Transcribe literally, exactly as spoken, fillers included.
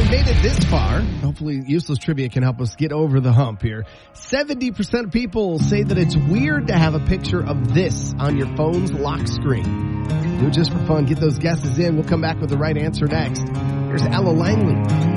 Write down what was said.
made it this far. Hopefully useless trivia can help us get over the hump here. seventy percent of people say that it's weird to have a picture of this on your phone's lock screen. Do it just for fun. Get those guesses in. We'll come back with the right answer next. Here's Ella Langley.